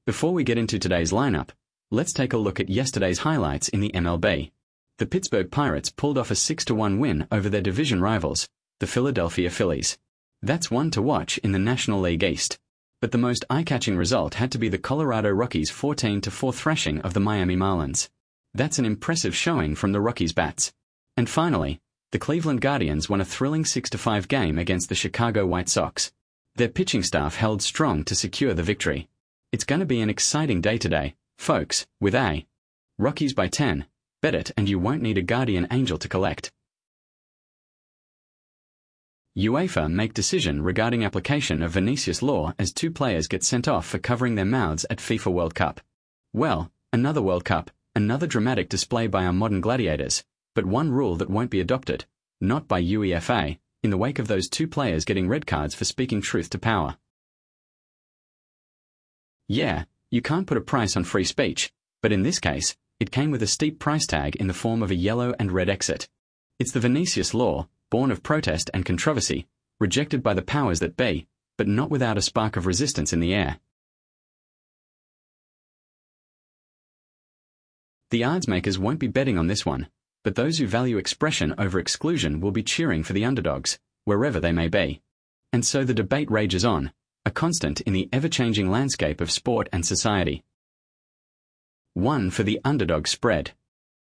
Before we get into today's lineup, let's take a look at yesterday's highlights in the MLB. The Pittsburgh Pirates pulled off a 6-1 win over their division rivals, the Philadelphia Phillies. That's one to watch in the National League East. But the most eye-catching result had to be the Colorado Rockies' 14-4 thrashing of the Miami Marlins. That's an impressive showing from the Rockies' bats. And finally, the Cleveland Guardians won a thrilling 6-5 game against the Chicago White Sox. Their pitching staff held strong to secure the victory. It's going to be an exciting day today, folks, with a Rockies by 10. Bet it and you won't need a guardian angel to collect. UEFA make decision regarding application of Vinicius law as 2 players get sent off for covering their mouths at FIFA World Cup. Well, another World Cup, another dramatic display by our modern gladiators, but one rule that won't be adopted, not by UEFA, in the wake of those 2 players getting red cards for speaking truth to power. Yeah, you can't put a price on free speech, but in this case, it came with a steep price tag in the form of a yellow and red exit. It's the Vinicius law, born of protest and controversy, rejected by the powers that be, but not without a spark of resistance in the air. The odds makers won't be betting on this one, but those who value expression over exclusion will be cheering for the underdogs, wherever they may be. And so the debate rages on, a constant in the ever-changing landscape of sport and society. 1 for the underdog spread.